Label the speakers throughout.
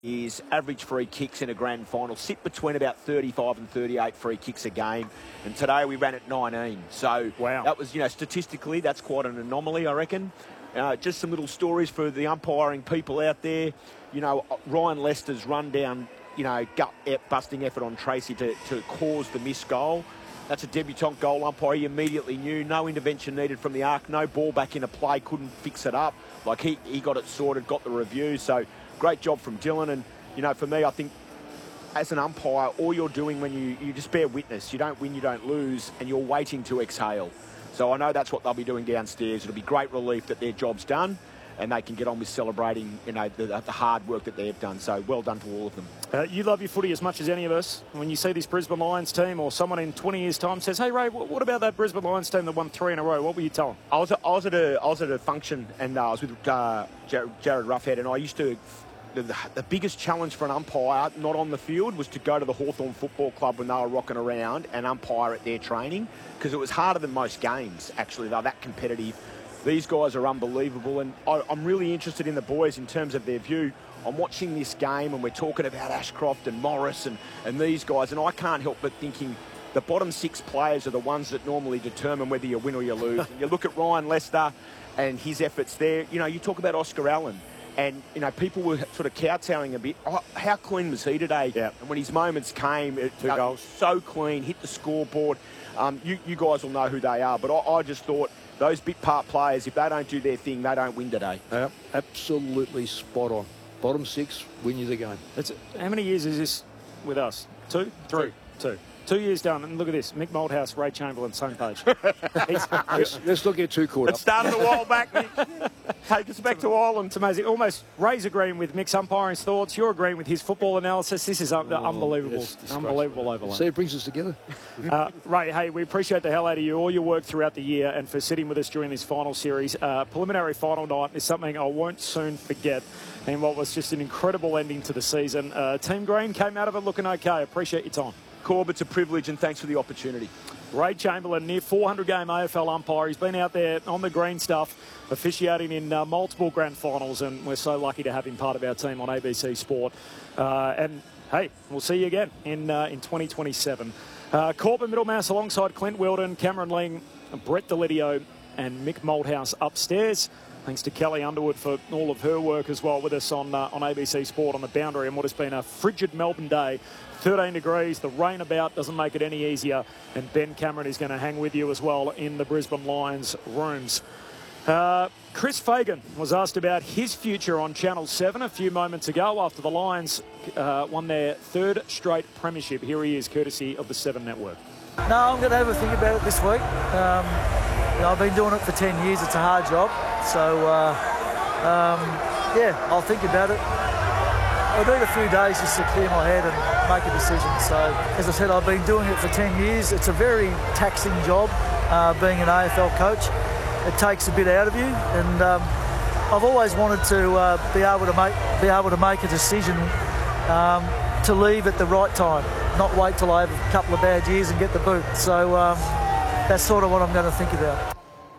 Speaker 1: His average free kicks in a grand final sit between about 35 and 38 free kicks a game, and today we ran at 19. So
Speaker 2: wow.
Speaker 1: That was, statistically, that's quite an anomaly, I reckon. Just some little stories for the umpiring people out there. Ryan Lester's run down, gut-busting effort on Tracy to cause the missed goal. That's a debutant goal umpire. He immediately knew. No intervention needed from the arc. No ball back into play. Couldn't fix it up. He got it sorted, got the review. So great job from Dylan. And, for me, I think as an umpire, all you're doing when you just bear witness. You don't win, you don't lose, and you're waiting to exhale. So I know that's what they'll be doing downstairs. It'll be great relief that their job's done and they can get on with celebrating, the hard work that they've done. So well done to all of them.
Speaker 2: You love your footy as much as any of us. When you see this Brisbane Lions team or someone in 20 years' time says, hey, Ray, what about that Brisbane Lions team that won 3 in a row? What will you tell them?
Speaker 1: I was at a function and I was with Jared Roughhead, and I used to... The biggest challenge for an umpire, not on the field, was to go to the Hawthorn Football Club when they were rocking around and umpire at their training, because it was harder than most games, actually. They're that competitive. These guys are unbelievable, and I'm really interested in the boys in terms of their view. I'm watching this game and we're talking about Ashcroft and Morris and these guys, and I can't help but thinking the bottom 6 players are the ones that normally determine whether you win or you lose. And you look at Ryan Lester and his efforts there. You talk about Oscar Allen. And, people were sort of kowtowing a bit. Oh, how clean was he today?
Speaker 2: Yeah.
Speaker 1: And when his moments came,
Speaker 2: 2 goals.
Speaker 1: So clean, hit the scoreboard. You guys will know who they are. But I just thought those bit part players, if they don't do their thing, they don't win today.
Speaker 3: Yep, absolutely spot on. Bottom 6 win you the game.
Speaker 2: How many years is this with us? 2? 3? 2. 2 years done, and look at this. Mick Malthouse, Ray Chamberlain, same page.
Speaker 3: Let's not get too caught up.
Speaker 1: It started a while back, Nick. Take us back to Ireland.
Speaker 2: It's amazing. Almost Ray's agreeing with Mick's umpiring thoughts. You're agreeing with his football analysis. This is unbelievable. Unbelievable overload.
Speaker 3: See, it brings us together.
Speaker 2: Ray, hey, we appreciate the hell out of you, all your work throughout the year, and for sitting with us during this final series. Preliminary final night is something I won't soon forget, and what was just an incredible ending to the season. Team Green came out of it looking okay. Appreciate your time.
Speaker 1: Corb, it's a privilege, and thanks for the opportunity.
Speaker 2: Ray Chamberlain, near 400-game AFL umpire. He's been out there on the green stuff, officiating in multiple grand finals, and we're so lucky to have him part of our team on ABC Sport. And, hey, we'll see you again in 2027. Corbin Middlemass alongside Clint Wilden, Cameron Ling, Brett Delidio and Mick Malthouse upstairs. Thanks to Kelly Underwood for all of her work as well with us on ABC Sport on the boundary and what has been a frigid Melbourne day. 13 degrees, the rain about doesn't make it any easier, and Ben Cameron is going to hang with you as well in the Brisbane Lions rooms. Chris Fagan was asked about his future on Channel 7 a few moments ago after the Lions won their 3rd straight premiership. Here he is, courtesy of the 7 Network.
Speaker 4: No, I'm going to have a think about it this week. I've been doing it for 10 years. It's a hard job. So, I'll think about it. I'll need a few days just to clear my head and make a decision. So, as I said, I've been doing it for 10 years. It's a very taxing job, being an AFL coach. It takes a bit out of you, and I've always wanted to be able to make a decision to leave at the right time, not wait till I have a couple of bad years and get the boot. So that's sort of what I'm going to think about.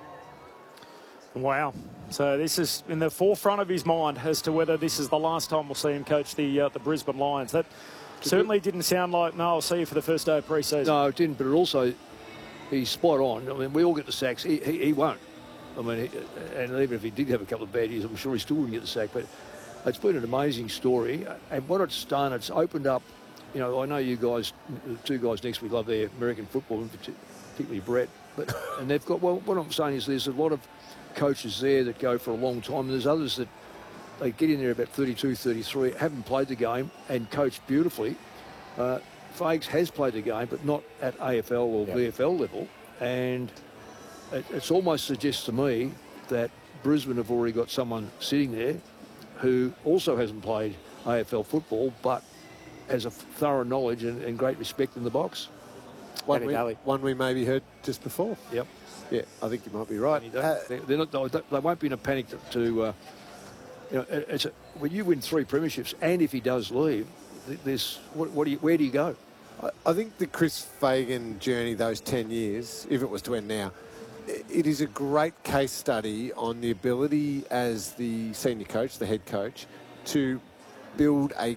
Speaker 2: Wow. So this is in the forefront of his mind as to whether this is the last time we'll see him coach the Brisbane Lions. That certainly didn't sound like, no, I'll see you for the first day of pre-season.
Speaker 3: No, it didn't, but it also, he's spot on. I mean, we all get the sacks. He won't. I mean, and even if he did have a couple of bad years, I'm sure he still wouldn't get the sack. But it's been an amazing story. And what it's done, it's opened up, I know you guys, the 2 guys next week love their American football, and particularly Brett. And they've got, well, what I'm saying is there's a lot of coaches there that go for a long time, and there's others that they get in there about 32, 33, haven't played the game and coached beautifully. Fags has played the game, but not at AFL or VFL level, and it's almost suggests to me that Brisbane have already got someone sitting there who also hasn't played AFL football, but has a thorough knowledge and great respect in the box.
Speaker 5: One we maybe heard just before.
Speaker 3: Yep.
Speaker 5: Yeah, I think you might be right.
Speaker 3: They won't be in a panic to when you win 3 premierships, and if he does leave, where do you go?
Speaker 5: I think the Chris Fagan journey, those 10 years, if it was to end now, it is a great case study on the ability as the senior coach, the head coach, to build a